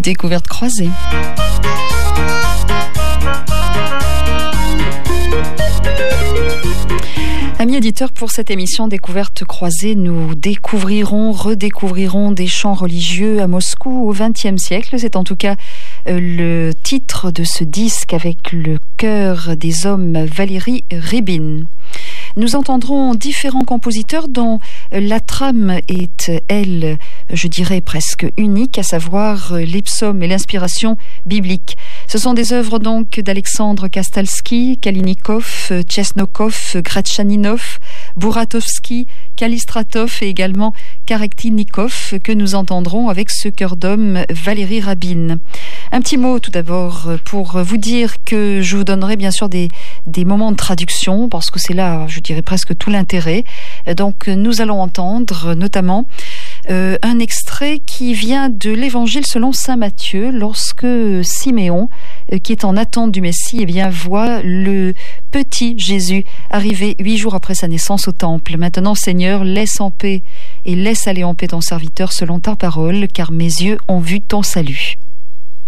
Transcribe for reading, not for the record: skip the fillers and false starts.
Découverte croisée. Amis éditeurs, pour cette émission Découverte croisée, nous redécouvrirons des chants religieux à Moscou au XXe siècle. C'est en tout cas le titre de ce disque avec le chœur des hommes Valérie Rybin. Nous entendrons différents compositeurs dont la trame est, elle, je dirais presque unique, à savoir les psaumes et l'inspiration biblique. Ce sont des œuvres donc d'Alexandre Kastalski, Kalinikov, Tchesnokov, Gretchaninov, Buratovsky, Kalistratov et également Karektinikov que nous entendrons avec ce chœur d'homme Valérie Rybin. Un petit mot tout d'abord pour vous dire que je vous donnerai bien sûr des moments de traduction parce que c'est là, je dirais presque tout l'intérêt. Donc nous allons entendre notamment un extrait qui vient de l'évangile selon saint Matthieu lorsque Siméon, qui est en attente du Messie, voit le petit Jésus arriver 8 jours après sa naissance au temple. Maintenant, Seigneur, laisse en paix et laisse aller en paix ton serviteur selon ta parole, car mes yeux ont vu ton salut.